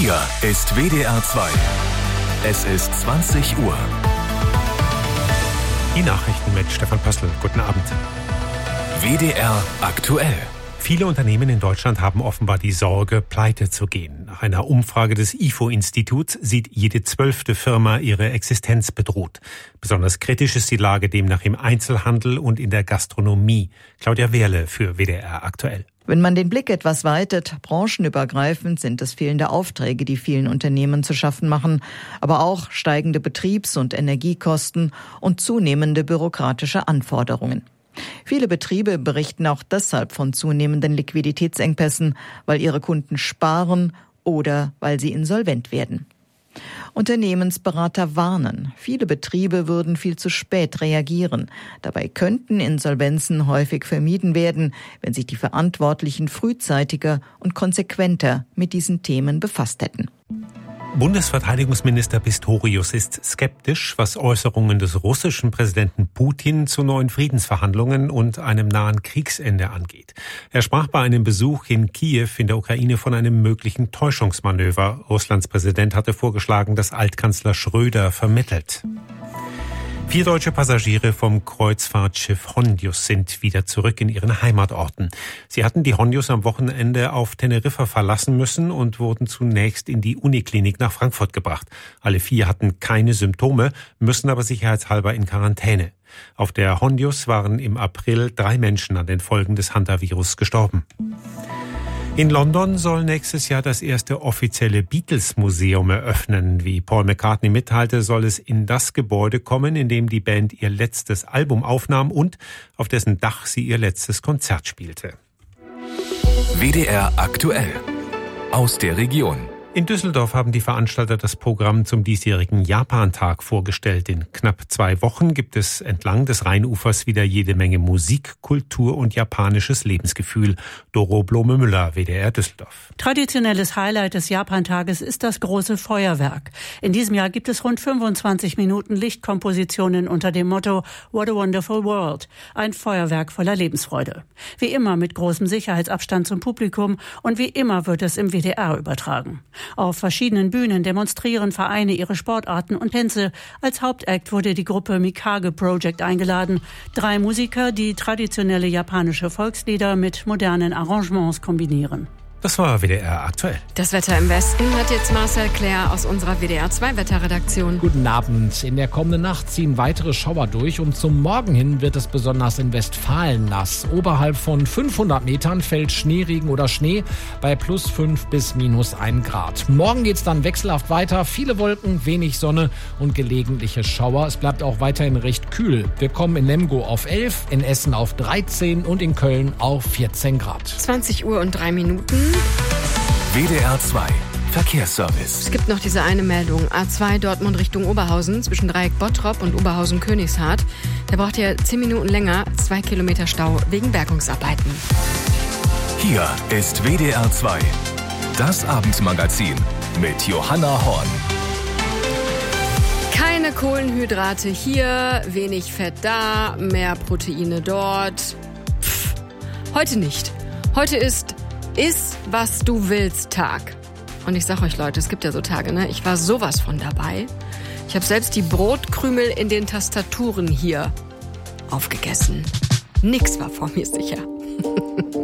Hier ist WDR 2. Es ist 20 Uhr. Die Nachrichten mit Stefan Pössl. Guten Abend. WDR aktuell. Viele Unternehmen in Deutschland haben offenbar die Sorge, pleite zu gehen. Nach einer Umfrage des IFO-Instituts sieht jede 12. Firma ihre Existenz bedroht. Besonders kritisch ist die Lage demnach im Einzelhandel und in der Gastronomie. Claudia Wehrle für WDR aktuell. Wenn man den Blick etwas weitet, branchenübergreifend sind es fehlende Aufträge, die vielen Unternehmen zu schaffen machen, aber auch steigende Betriebs- und Energiekosten und zunehmende bürokratische Anforderungen. Viele Betriebe berichten auch deshalb von zunehmenden Liquiditätsengpässen, weil ihre Kunden sparen oder weil sie insolvent werden. Unternehmensberater warnen, viele Betriebe würden viel zu spät reagieren. Dabei könnten Insolvenzen häufig vermieden werden, wenn sich die Verantwortlichen frühzeitiger und konsequenter mit diesen Themen befasst hätten. Bundesverteidigungsminister Pistorius ist skeptisch, was Äußerungen des russischen Präsidenten Putin zu neuen Friedensverhandlungen und einem nahen Kriegsende angeht. Er sprach bei einem Besuch in Kiew in der Ukraine von einem möglichen Täuschungsmanöver. Russlands Präsident hatte vorgeschlagen, dass Altkanzler Schröder vermittelt. 4 deutsche Passagiere vom Kreuzfahrtschiff Hondius sind wieder zurück in ihren Heimatorten. Sie hatten die Hondius am Wochenende auf Teneriffa verlassen müssen und wurden zunächst in die Uniklinik nach Frankfurt gebracht. Alle 4 hatten keine Symptome, müssen aber sicherheitshalber in Quarantäne. Auf der Hondius waren im April 3 Menschen an den Folgen des Hantavirus gestorben. In London soll nächstes Jahr das erste offizielle Beatles-Museum eröffnen. Wie Paul McCartney mitteilte, soll es in das Gebäude kommen, in dem die Band ihr letztes Album aufnahm und auf dessen Dach sie ihr letztes Konzert spielte. WDR aktuell. Aus der Region. In Düsseldorf haben die Veranstalter das Programm zum diesjährigen Japantag vorgestellt. In knapp 2 Wochen gibt es entlang des Rheinufers wieder jede Menge Musik, Kultur und japanisches Lebensgefühl. Doro Blome-Müller, WDR Düsseldorf. Traditionelles Highlight des Japantages ist das große Feuerwerk. In diesem Jahr gibt es rund 25 Minuten Lichtkompositionen unter dem Motto What a Wonderful World. Ein Feuerwerk voller Lebensfreude. Wie immer mit großem Sicherheitsabstand zum Publikum und wie immer wird es im WDR übertragen. Auf verschiedenen Bühnen demonstrieren Vereine ihre Sportarten und Tänze. Als Hauptakt wurde die Gruppe Mikage Project eingeladen. 3 Musiker, die traditionelle japanische Volkslieder mit modernen Arrangements kombinieren. Das war WDR aktuell. Das Wetter im Westen hat jetzt Marcel Claire aus unserer WDR 2 Wetterredaktion. Guten Abend. In der kommenden Nacht ziehen weitere Schauer durch und zum Morgen hin wird es besonders in Westfalen nass. Oberhalb von 500 Metern fällt Schneeregen oder Schnee bei plus 5 bis minus 1 Grad. Morgen geht's dann wechselhaft weiter. Viele Wolken, wenig Sonne und gelegentliche Schauer. Es bleibt auch weiterhin recht kühl. Wir kommen in Lemgo auf 11, in Essen auf 13 und in Köln auf 14 Grad. 20 Uhr und 3 Minuten. WDR 2 Verkehrsservice. Es gibt noch diese eine Meldung. A2 Dortmund Richtung Oberhausen zwischen Dreieck Bottrop und Oberhausen-Königshardt. Da braucht ihr 10 Minuten länger, 2 Kilometer Stau wegen Bergungsarbeiten. Hier ist WDR 2. Das Abendmagazin mit Johanna Horn. Keine Kohlenhydrate hier, wenig Fett da, mehr Proteine dort. Heute nicht. Heute ist Iss, was du willst Tag. Und ich sag euch Leute, es gibt ja so Tage, ne? Ich war sowas von dabei. Ich habe selbst die Brotkrümel in den Tastaturen hier aufgegessen. Nix war vor mir sicher.